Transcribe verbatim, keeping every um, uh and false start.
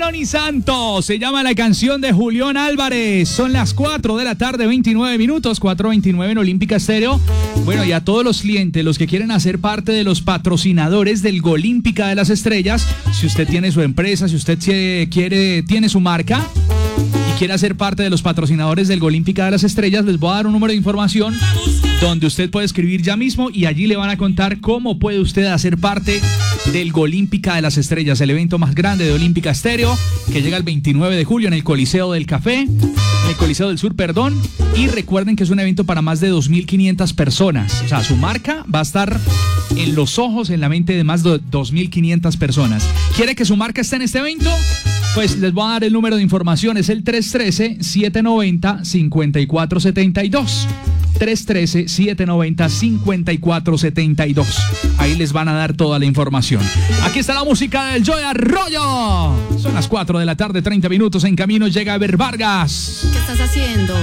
Marlon y Santos. Se llama la canción de Julián Álvarez. Son las cuatro de la tarde, veintinueve minutos, cuatro veintinueve en Olímpica Estéreo. Bueno, y a todos los clientes, los que quieren hacer parte de los patrocinadores del Golímpica de las Estrellas, si usted tiene su empresa, si usted quiere, tiene su marca y quiere hacer parte de los patrocinadores del Golímpica de las Estrellas, les voy a dar un número de información donde usted puede escribir ya mismo y allí le van a contar cómo puede usted hacer parte del Golímpica de las Estrellas, el evento más grande de Olímpica Estéreo, que llega el veintinueve de julio en el Coliseo del Café, en el Coliseo del Sur, perdón, y recuerden que es un evento para más de dos mil quinientas personas, o sea, su marca va a estar en los ojos, en la mente de más de dos mil quinientas personas. ¿Quiere que su marca esté en este evento? Pues les voy a dar el número de información, es el tres uno tres, siete nueve cero, cinco cuatro siete dos. tres uno tres, siete nueve cero, cinco cuatro siete dos. Ahí les van a dar toda la información. Aquí está la música del Joey Arroyo. Son las cuatro de la tarde, treinta minutos. En camino llega Ever Vargas. ¿Qué estás haciendo?